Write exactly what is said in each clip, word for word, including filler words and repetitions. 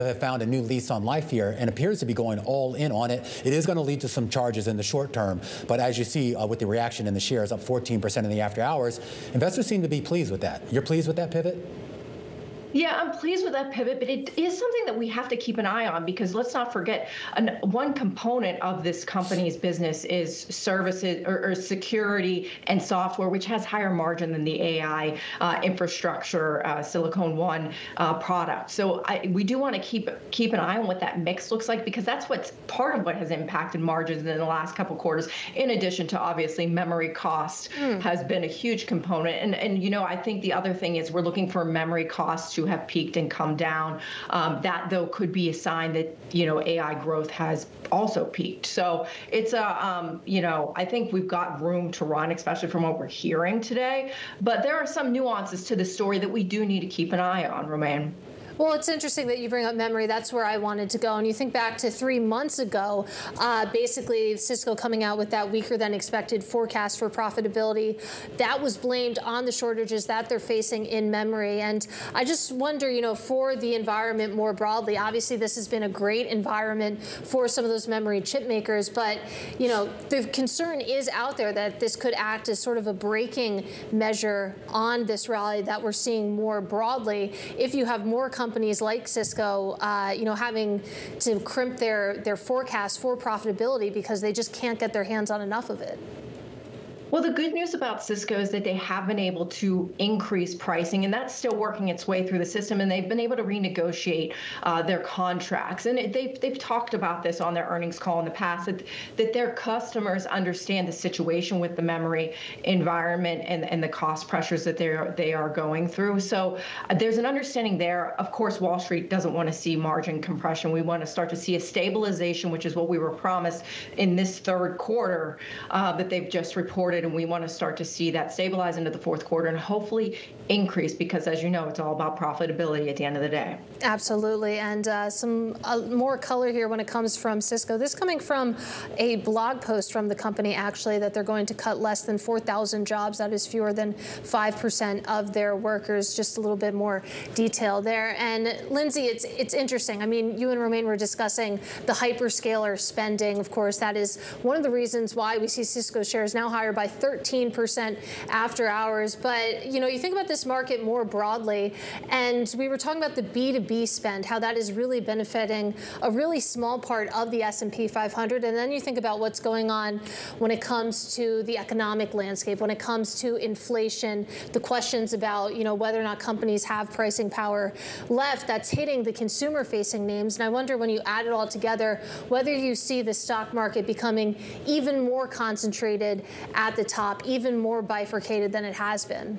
have found a new lease on life here and appears to be going all in on it. It is going to lead to some charges in the short term, but as you see uh, with the reaction in the shares, up fourteen percent in the after hours, investors seem to be pleased with that. You're pleased with that pivot? Yeah, I'm pleased with that pivot, but it is something that we have to keep an eye on, because let's not forget, an, one component of this company's business is services or, or security and software, which has higher margin than the A I uh, infrastructure, uh, Silicon One uh, product. So I, we do want to keep keep an eye on what that mix looks like, because that's what's part of what has impacted margins in the last couple quarters. In addition to obviously memory cost mm. has been a huge component, and and you know I think the other thing is we're looking for memory costs to have peaked and come down. Um, that, though, could be a sign that, you know, A I growth has also peaked. So it's a, um, you know, I think we've got room to run, especially from what we're hearing today. But there are some nuances to the story that we do need to keep an eye on, Romaine. Well, it's interesting that you bring up memory. That's where I wanted to go. And you think back to three months ago, uh, basically Cisco coming out with that weaker than expected forecast for profitability. That was blamed on the shortages that they're facing in memory. And I just wonder, you know, for the environment more broadly, obviously this has been a great environment for some of those memory chip makers. But, you know, the concern is out there that this could act as sort of a braking measure on this rally that we're seeing more broadly. If you have more companies companies like Cisco, uh, you know, having to crimp their, their forecast for profitability because they just can't get their hands on enough of it. Well, the good news about Cisco is that they have been able to increase pricing, and that's still working its way through the system, and they've been able to renegotiate uh, their contracts. And it, they've, they've talked about this on their earnings call in the past, that, that their customers understand the situation with the memory environment and, and the cost pressures that they're, they are going through. So uh, there's an understanding there. Of course, Wall Street doesn't want to see margin compression. We want to start to see a stabilization, which is what we were promised in this third quarter uh, that they've just reported. And we want to start to see that stabilize into the fourth quarter and hopefully increase, because as you know, it's all about profitability at the end of the day. Absolutely. And uh, some uh, more color here when it comes from Cisco. This coming from a blog post from the company, actually, that they're going to cut less than four thousand jobs. That is fewer than five percent of their workers. Just a little bit more detail there. And Lindsay, it's, it's interesting. I mean, you and Romaine were discussing the hyperscaler spending. Of course, that is one of the reasons why we see Cisco shares now higher by thirteen percent after hours. But, you know, you think about this market more broadly, and we were talking about the B two B spend, how that is really benefiting a really small part of the S and P five hundred. And then you think about what's going on when it comes to the economic landscape, when it comes to inflation, the questions about, you know, whether or not companies have pricing power left, that's hitting the consumer-facing names. And I wonder, when you add it all together, whether you see the stock market becoming even more concentrated at the top, even more bifurcated than it has been.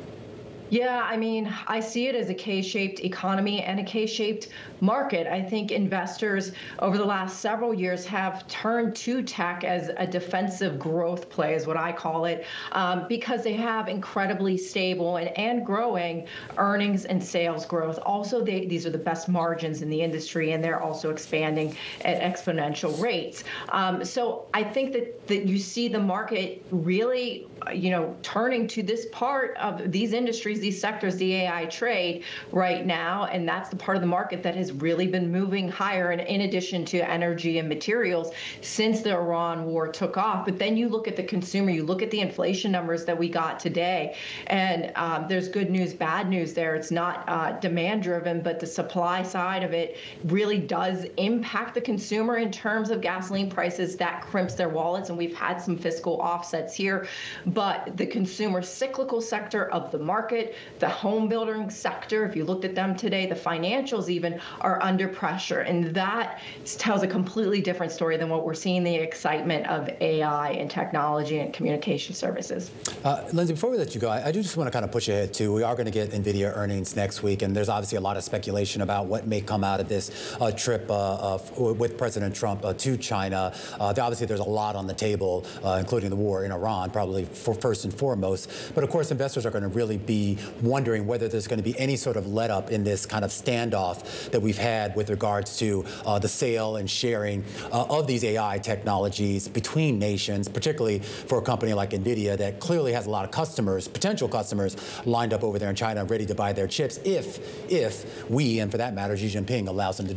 Yeah, I mean, I see it as a K-shaped economy and a K-shaped market. I think investors over the last several years have turned to tech as a defensive growth play, is what I call it, um, because they have incredibly stable and, and growing earnings and sales growth. Also, they, these are the best margins in the industry, and they're also expanding at exponential rates. Um, so I think that, that you see the market really, you know, turning to this part of these industries, these sectors, the A I trade right now, and that's the part of the market that has really been moving higher, and in addition to energy and materials, since the Iran war took off. But then you look at the consumer, you look at the inflation numbers that we got today, and um, there's good news, bad news there. It's not uh, demand driven, but the supply side of it really does impact the consumer in terms of gasoline prices. That crimps their wallets, and we've had some fiscal offsets here. But the consumer cyclical sector of the market, the home building sector, if you looked at them today, the financials even are under pressure. And that tells a completely different story than what we're seeing, the excitement of A I and technology and communication services. Uh, Lindsay, before we let you go, I, I do just want to kind of push ahead too. We are going to get NVIDIA earnings next week, and there's obviously a lot of speculation about what may come out of this uh, trip uh, uh, with President Trump uh, to China. Uh, obviously, there's a lot on the table, uh, including the war in Iran, probably for first and foremost. But of course, investors are going to really be be wondering whether there's going to be any sort of let up in this kind of standoff that we've had with regards to uh, the sale and sharing uh, of these A I technologies between nations, particularly for a company like NVIDIA that clearly has a lot of customers, potential customers, lined up over there in China ready to buy their chips if, if we, and for that matter, Xi Jinping allows them to